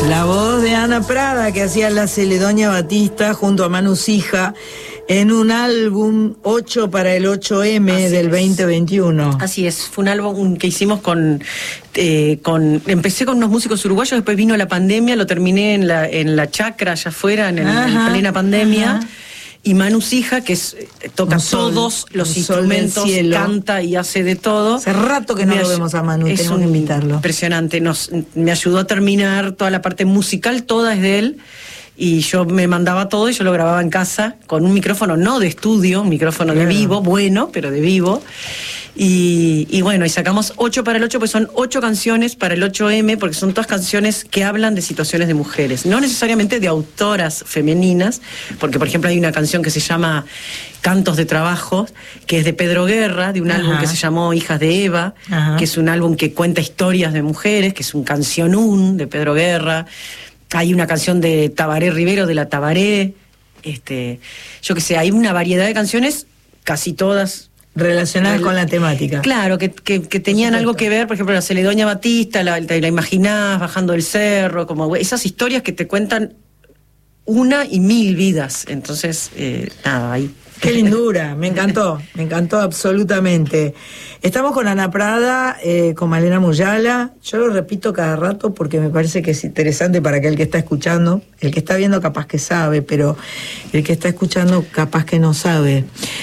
La voz de Ana Prada, que hacía la Celedonia Batista junto a Manu Sija en un álbum 8 para el 8M Así del es. 2021. Así es, fue un álbum que hicimos empecé con unos músicos uruguayos, después vino la pandemia, lo terminé en la chacra allá afuera, en plena pandemia. Ajá. Y Manu Sija, que toca todos los instrumentos, canta y hace de todo. Hace rato que no lo vemos a Manu, tenemos que invitarlo. Impresionante, me ayudó a terminar toda la parte musical, toda es de él. Y yo me mandaba todo y yo lo grababa en casa con un micrófono no de estudio, un micrófono de vivo, bueno, pero de vivo. Y bueno, y sacamos 8 para el 8, pues son 8 canciones para el 8M, porque son todas canciones que hablan de situaciones de mujeres, no necesariamente de autoras femeninas, porque por ejemplo hay una canción que se llama Cantos de Trabajo, que es de Pedro Guerra, de un álbum que se llamó Hijas de Eva, que es un álbum que cuenta historias de mujeres, que es un cancionún de Pedro Guerra. Hay una canción de Tabaré Rivero, de la Tabaré, yo qué sé, hay una variedad de canciones, casi todas relacionadas con la temática. Claro, que tenían algo que ver, por ejemplo, la Celedonia Batista, la imaginás bajando el cerro, como esas historias que te cuentan una y mil vidas. Entonces, nada, ahí. Qué lindura, me encantó absolutamente. Estamos con Ana Prada, con Malena Muyala. Yo lo repito cada rato porque me parece que es interesante para aquel que está escuchando. El que está viendo capaz que sabe, pero el que está escuchando capaz que no sabe.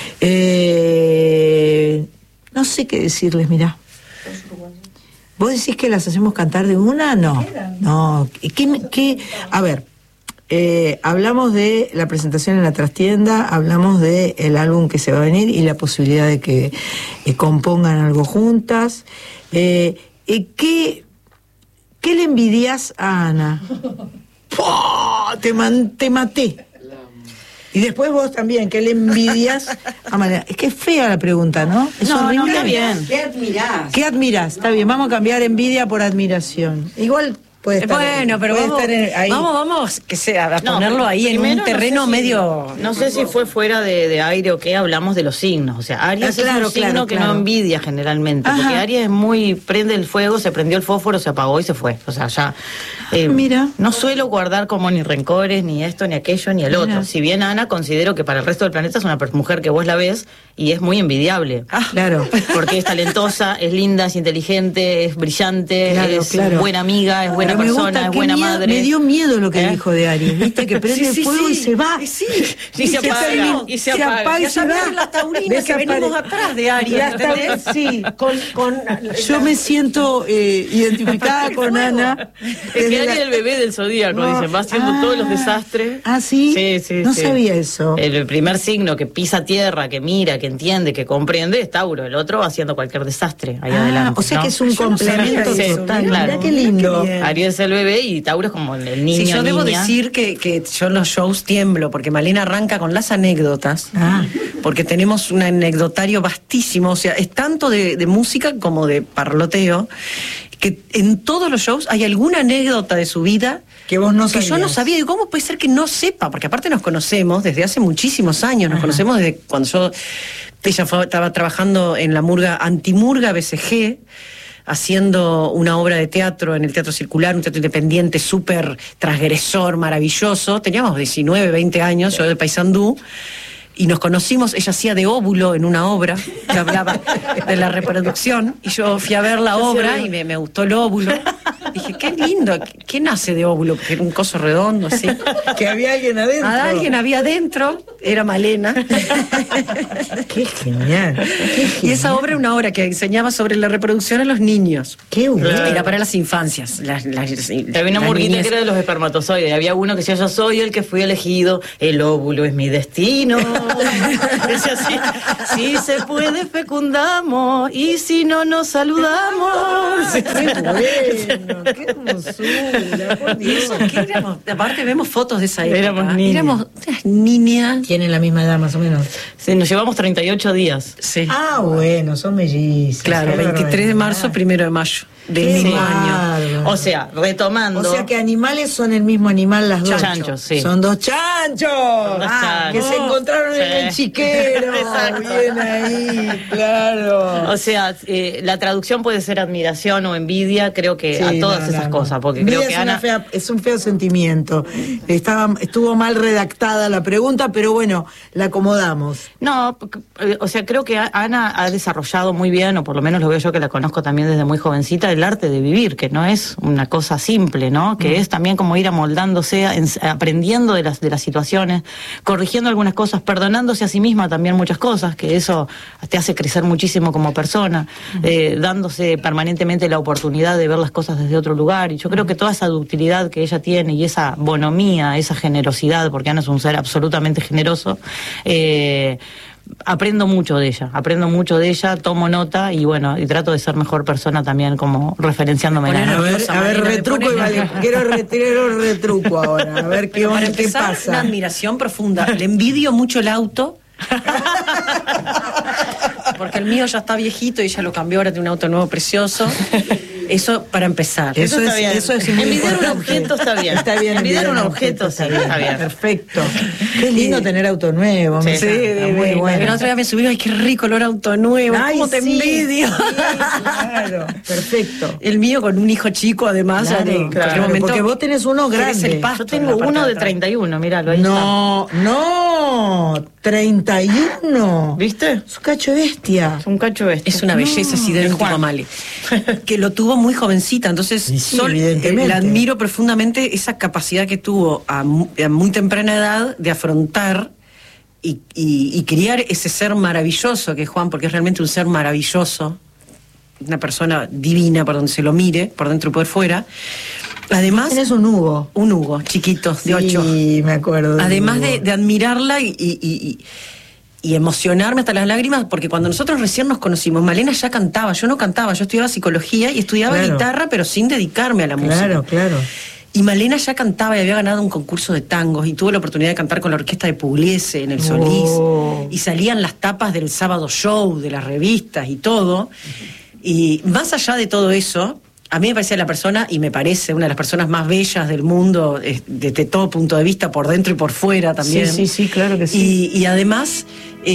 No sé qué decirles, mirá. ¿Vos decís que las hacemos cantar de una? No. No. A ver. Hablamos de la presentación en la trastienda, hablamos de el álbum que se va a venir y la posibilidad de que compongan algo juntas. ¿Qué le envidias a Ana? ¡Pah! Te maté. Y después vos también, ¿qué le envidias a Malena? Es que es fea la pregunta, ¿no? Es horrible. No, está bien. ¿Qué admirás? ¿Qué admirás? Está bien, vamos a cambiar envidia por admiración. Igual puede estar, bueno, pero puede vamos, estar ahí. vamos, que sea, a ponerlo ahí en un terreno medio. No sé si fue fuera de aire o qué, hablamos de los signos. O sea, Aries es un signo que no envidia generalmente. Porque Aries es muy, prende el fuego, se prendió el fósforo, se apagó y se fue. O sea, ya. Mira. No suelo guardar como ni rencores, ni esto, ni aquello, ni el otro. Si bien Ana, considero que para el resto del planeta es una mujer que vos la ves y es muy envidiable. Claro. Porque es talentosa, es linda, es inteligente, es brillante, es buena amiga, es buena persona, es buena madre. Me dio miedo lo que dijo de Aries, viste, que prende el fuego y se va. Y se apaga. Y se apaga. Y se va. La taurina que venimos atrás de Aries. Sí, yo me siento identificada con Ana. Es que Aries es el bebé del zodíaco, dicen, va haciendo todos los desastres. ¿Ah, sí? Sí. No sabía eso. El primer signo que pisa tierra, que mira, que entiende, que comprende, es Tauro. El otro va haciendo cualquier desastre ahí adelante. O sea que es un complemento total. Claro. Mirá qué lindo. Aries es el bebé y Tauro es como el niño. Sí, yo debo decir que yo en los shows tiemblo, porque Malena arranca con las anécdotas, porque tenemos un anecdotario vastísimo, o sea, es tanto de música como de parloteo, que en todos los shows hay alguna anécdota de su vida que vos no sabías. Yo no sabía. ¿Y cómo puede ser que no sepa? Porque aparte nos conocemos desde hace muchísimos años, nos conocemos desde cuando ella estaba trabajando en la murga, antimurga BCG, haciendo una obra de teatro en el Teatro Circular, un teatro independiente súper transgresor, maravilloso. Teníamos 19, 20 años, yo de Paysandú, y nos conocimos. Ella hacía de óvulo en una obra que hablaba de la reproducción, y yo fui a ver la obra y me gustó el óvulo. Dije, qué lindo, ¿qué nace de óvulo? Porque era un coso redondo, así. Que había alguien adentro. Alguien había adentro, era Malena. Qué genial. Y esa obra era una obra que enseñaba sobre la reproducción a los niños. Qué bueno. Era para las infancias. Había una murguita que era de los espermatozoides. Había uno que decía, yo soy el que fui elegido, el óvulo es mi destino. Decía así, si se puede fecundamos, y si no nos saludamos. Qué bueno. Qué hermosura, por Dios. ¿Qué éramos? Aparte vemos fotos de esa época. Éramos niñas. Éramos niñas. Tienen la misma edad más o menos. Sí, nos llevamos 38 días. Sí. Bueno, son mellizas. Claro, 23 de marzo, 1 de mayo. del mismo año. O sea, retomando. O sea que animales son el mismo animal las dos. Chanchos, sí. Son dos chanchos. Que se encontraron en el chiquero. Bien ahí, claro. O sea, la traducción puede ser admiración o envidia, creo que a todas esas cosas, porque creo que Ana... es un feo sentimiento. Estuvo mal redactada la pregunta, pero bueno, la acomodamos. No, o sea, creo que Ana ha desarrollado muy bien, o por lo menos lo veo yo que la conozco también desde muy jovencita, el arte de vivir, que no es una cosa simple, ¿no? Que es también como ir amoldándose, aprendiendo de las situaciones, corrigiendo algunas cosas, perdonándose a sí misma también muchas cosas, que eso te hace crecer muchísimo como persona, dándose permanentemente la oportunidad de ver las cosas desde otro lugar. Y yo creo que toda esa ductilidad que ella tiene y esa bonomía, esa generosidad, porque Ana es un ser absolutamente generoso, aprendo mucho de ella, tomo nota y bueno, y trato de ser mejor persona también, como referenciándome. A ver, retruco y vale. Quiero retruco ahora, a ver qué pasa. Una admiración profunda. Le envidio mucho el auto. Porque el mío ya está viejito y ya lo cambió, ahora tiene un auto nuevo precioso. Eso para empezar. Eso está bien. Eso es envidiar un objeto está bien. Está bien. Envidiar un objeto sí, está bien. Perfecto. Qué lindo tener auto nuevo. Sí, muy bueno. El otro día me subí, ay, qué rico olor a auto nuevo. Ay, ¿cómo te envidio? Claro, perfecto. El mío con un hijo chico, además. Claro, momento, porque vos tenés uno grande. Yo tengo uno de 31, míralo, ahí está. No, 31. ¿Viste? Es un cacho bestia. Es un cacho bestia. Es una belleza, es idéntico a Male. Que lo tuvo muy jovencita, entonces la admiro profundamente esa capacidad que tuvo a muy temprana edad de afrontar y criar ese ser maravilloso que es Juan, porque es realmente un ser maravilloso, una persona divina por donde se lo mire, por dentro y por fuera. Además, tienes un Hugo chiquito, de 8. Sí, me acuerdo. Además de admirarla y emocionarme hasta las lágrimas, porque cuando nosotros recién nos conocimos, Malena ya cantaba, yo no cantaba, yo estudiaba psicología y estudiaba guitarra, pero sin dedicarme a la música. Claro. Y Malena ya cantaba y había ganado un concurso de tangos y tuvo la oportunidad de cantar con la orquesta de Pugliese en el Solís. Y salían las tapas del Sábado Show, de las revistas y todo. Y más allá de todo eso, a mí me parecía la persona, y me parece una de las personas más bellas del mundo, desde todo punto de vista, por dentro y por fuera también. Sí, claro que sí. Y además,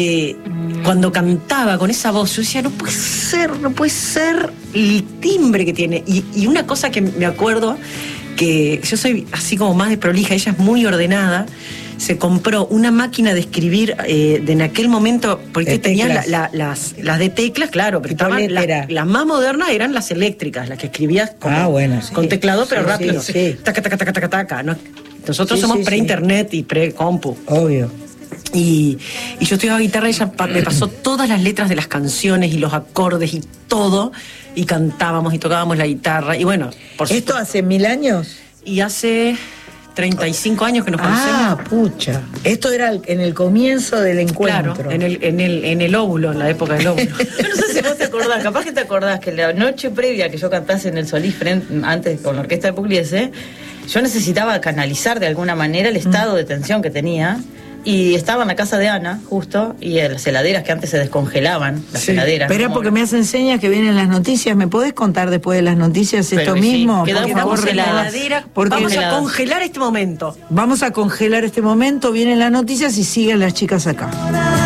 cuando cantaba con esa voz, yo decía, no puede ser el timbre que tiene. Y una cosa que me acuerdo, que yo soy así como más de prolija, ella es muy ordenada, se compró una máquina de escribir de en aquel momento, porque tenía las de teclas, claro, pero estaban las más modernas eran las eléctricas, las que escribías con teclado, pero rápido. Sí. Taca, taca, taca, taca, taca. Nosotros somos pre-internet y pre-compu. Obvio. Y yo estudiaba guitarra y ella me pasó todas las letras de las canciones y los acordes y todo, y cantábamos y tocábamos la guitarra. Y bueno, por supuesto. ¿Esto hace 1000 años? Y hace 35 años que nos conocemos. Ah, pucha. Esto era en el comienzo del encuentro. Claro, en el óvulo, en la época del óvulo. Yo no sé si vos te acordás, capaz que te acordás que la noche previa que yo cantase en el Solís, antes con la orquesta de Pugliese, yo necesitaba canalizar de alguna manera el estado de tensión que tenía. Y estaba en la casa de Ana, justo, y las heladeras que antes se descongelaban, las heladeras. Espera, porque me hacen señas que vienen las noticias. ¿Me podés contar después de las noticias esto mismo? Quedamos congeladas. Vamos a congelar este momento. Vamos a congelar este momento, vienen las noticias y siguen las chicas acá.